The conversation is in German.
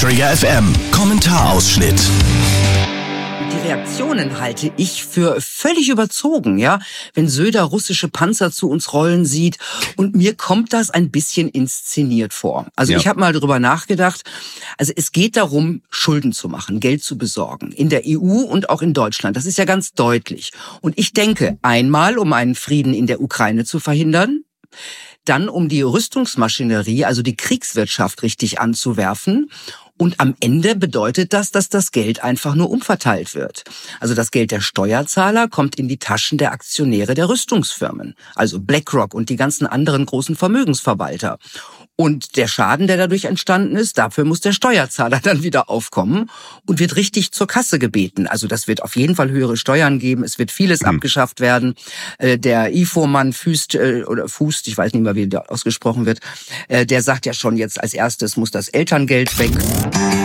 Detektor FM. Kommentarausschnitt. Die Reaktionen halte ich für völlig überzogen, ja, wenn Söder russische Panzer zu uns rollen sieht. Und mir kommt das ein bisschen inszeniert vor. Also ich habe mal drüber nachgedacht. Also es geht darum, Schulden zu machen, Geld zu besorgen. In der EU und auch in Deutschland. Das ist ja ganz deutlich. Und ich denke, einmal, um einen Frieden in der Ukraine zu verhindern, dann um die Rüstungsmaschinerie, also die Kriegswirtschaft richtig anzuwerfen. Und am Ende bedeutet das, dass das Geld einfach nur umverteilt wird. Also das Geld der Steuerzahler kommt in die Taschen der Aktionäre der Rüstungsfirmen, also BlackRock und die ganzen anderen großen Vermögensverwalter. Und der Schaden, der dadurch entstanden ist, dafür muss der Steuerzahler dann wieder aufkommen und wird richtig zur Kasse gebeten. Also das wird auf jeden Fall höhere Steuern geben. Es wird vieles abgeschafft werden. Der IFO-Mann Fußt, ich weiß nicht mehr, wie der ausgesprochen wird, der sagt ja schon jetzt als erstes muss das Elterngeld weg.